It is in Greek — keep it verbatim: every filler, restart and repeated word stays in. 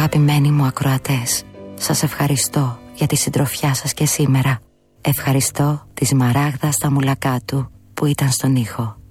Αγαπημένοι μου ακροατές, σας ευχαριστώ για τη συντροφιά σας και σήμερα. Ευχαριστώ τη Σμαράγδα Σταμουλακάτου που ήταν στον ήχο.